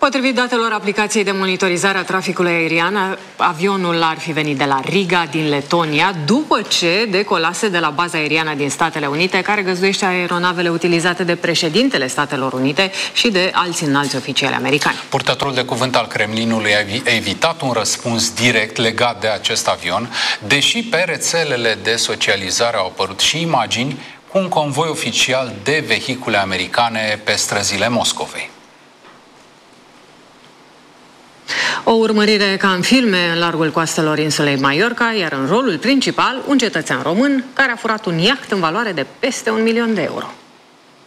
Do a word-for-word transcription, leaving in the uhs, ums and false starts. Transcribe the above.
Potrivit datelor aplicației de monitorizare a traficului aerian, avionul ar fi venit de la Riga, din Letonia, după ce decolase de la baza aeriană din Statele Unite, care găzduiește aeronavele utilizate de președintele Statelor Unite și de alți înalți oficiali americani. Purtătorul de cuvânt al Kremlinului a evitat un răspuns direct legat de acest avion, deși pe rețelele de socializare au apărut și imagini cu un convoi oficial de vehicule americane pe străzile Moscovei. O urmărire ca în filme în largul coastelor insulei Mallorca, iar în rolul principal un cetățean român care a furat un iaht în valoare de peste un milion de euro.